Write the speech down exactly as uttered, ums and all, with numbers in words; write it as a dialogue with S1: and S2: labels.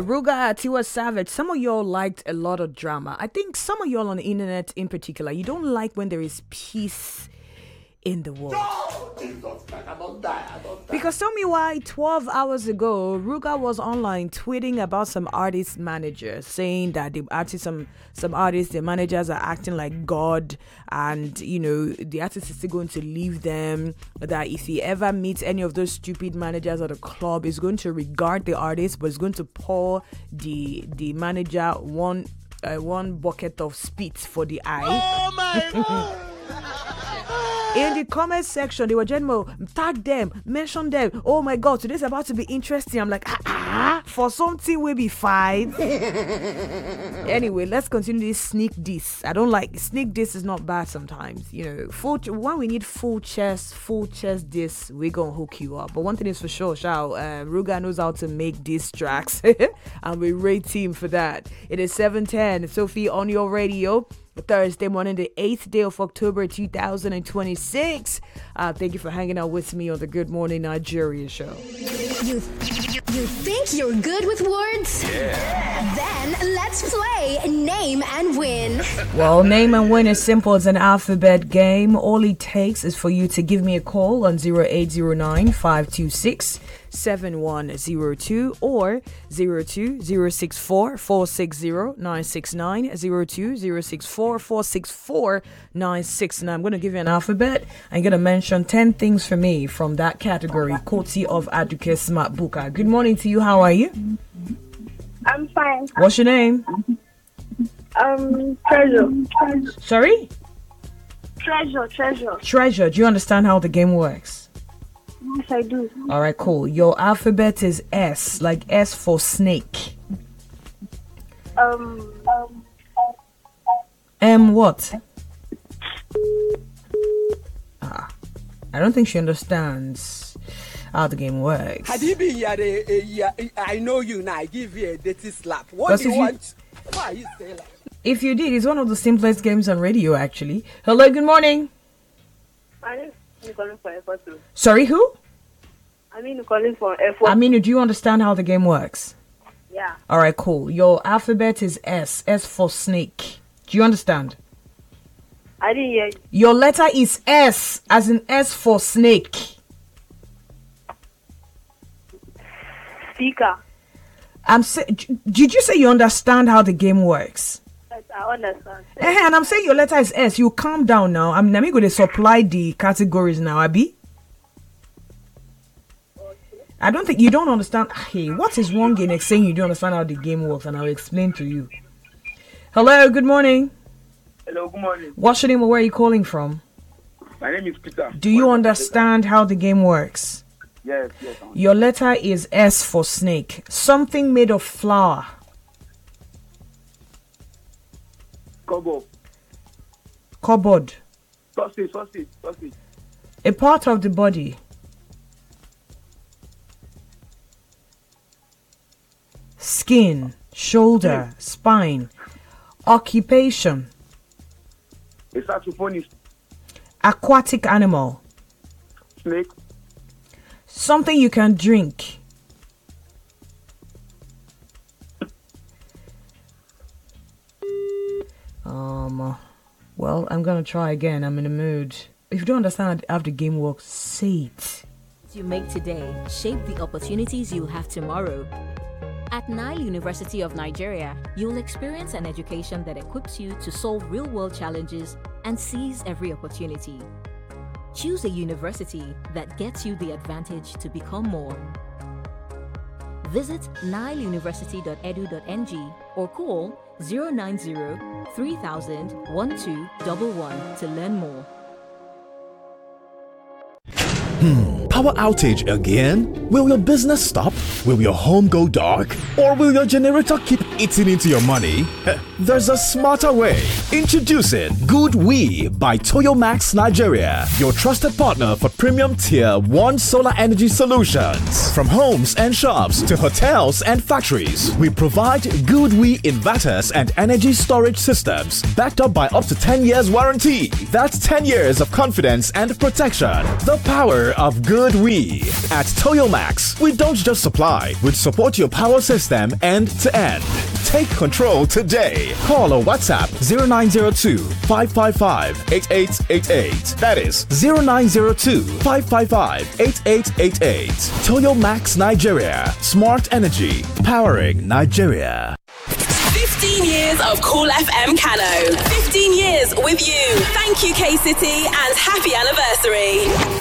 S1: Ruga, Tiwa Savage, some of y'all liked a lot of drama. I think some of y'all on the internet in particular, you don't like when there is peace in the world.
S2: No, Jesus Christ, I don't die, I don't die.
S1: Because tell me why twelve hours ago, Ruga was online tweeting about some artist managers, saying that the artists, some some artists, the managers are acting like God, and you know the artist is still going to leave them. That if he ever meets any of those stupid managers at the club, he's going to regard the artist, but he's going to pour the the manager one uh, one bucket of spit for the eye.
S2: Oh my God.
S1: In the comment section, they were general, tag them, mention them. Oh my God, today's about to be interesting. I'm like, ah, ah for something will be fine. Anyway, let's continue this sneak diss. I don't like sneak diss is not bad sometimes. You know, full when we need full chest, full chest diss, we gonna hook you up. But one thing is for sure, Shao, uh, Ruga knows how to make diss tracks, and we rate him for that. It is seven ten. Sophie on your radio. Thursday morning, the eighth day of October two thousand twenty-six. Uh, thank you for hanging out with me on the Good Morning Nigeria show.
S3: You, you think you're good with words? Yeah. Then let's play Name and Win.
S1: Well, Name and Win is simple. It's an alphabet game. All it takes is for you to give me a call on zero eight zero nine, five two six, seven one zero two or zero two zero six four, four six zero, nine six nine, zero two zero six four, four six four, nine six nine. I'm going to give you an alphabet. I'm going to mention ten things for me from that category, courtesy of Aduke Smart Booker. Good morning to you. How are you?
S4: I'm fine.
S1: What's your name?
S4: Um, Treasure.
S1: Sorry?
S4: Treasure, Treasure.
S1: Treasure. Do you understand how the game works?
S4: Yes, I do.
S1: All right, cool. Your alphabet is S, like S for snake.
S4: Um, um
S1: M what? Ah, I don't think she understands how the game works.
S5: Had you been here a, a year, I know you now. I give you a dirty slap. What
S1: Because
S5: do you
S1: if you-
S5: want? Why are you saying like?
S1: If you did, it's one of the simplest games on radio, actually. Hello, good morning.
S4: I mean, I'm calling for effort too.
S1: Sorry, who?
S4: I mean, calling for effort.
S1: I mean, do you understand how the game works?
S4: Yeah.
S1: All right, cool. Your alphabet is S, S for snake. Do you understand?
S4: I didn't hear you.
S1: Your letter is S, as in S for snake.
S4: Speaker.
S1: I'm say, did you say you understand how the game works?
S4: Yes, I understand.
S1: Eh, and I'm saying your letter is S. You calm down now. I'm not going to supply the categories now, Abby. I don't think you don't understand. Hey, what is wrong in saying you don't understand how the game works? And I'll explain to you. Hello, good morning.
S6: Hello, good morning.
S1: What's your name or where are you calling from?
S6: My name is Peter.
S1: Do you understand how the game works?
S6: Yes, yes. I
S1: Your letter is S for snake. Something made of flour.
S6: Cobble.
S1: Cupboard.
S6: Sausage, sausage, sausage.
S1: A part of the body. Skin, shoulder, spine. Occupation.
S6: A saxophonist.
S1: Aquatic animal.
S6: Snake.
S1: Something you can drink. Um, well, I'm gonna try again. I'm in the mood. If you don't understand how the game works, say it.
S7: You make today shape the opportunities you'll have tomorrow. At Nile University of Nigeria, you'll experience an education that equips you to solve real-world challenges and seize every opportunity. Choose a university that gets you the advantage to become more. Visit nile university dot e d u dot n g or call zero nine zero, three thousand, twelve one one to learn more.
S8: Hmm, power outage again? Will your business stop? Will your home go dark? Or will your generator keep eating into your money? There's a smarter way. Introducing Good We by Toyomax Nigeria, your trusted partner for premium tier one solar energy solutions. From homes and shops to hotels and factories, we provide Good We inverters and energy storage systems backed up by up to ten years warranty. That's ten years of confidence and protection. The power of Good We. At Toyomax, we don't just supply I would support your power system end to end. Take control today. Call or WhatsApp zero nine zero two, five five five, eight eight eight eight. That is zero nine zero two, five five five, eight eight eight eight. Toyo Max Nigeria. Smart energy. Powering Nigeria.
S9: fifteen years of Cool F M Kano. fifteen years with you. Thank you, K-City, and happy anniversary.